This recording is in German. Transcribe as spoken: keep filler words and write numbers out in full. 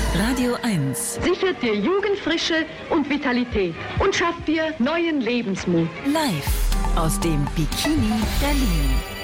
Radio eins. Sichert dir Jugendfrische und Vitalität und schafft dir neuen Lebensmut. Live aus dem Bikini Berlin.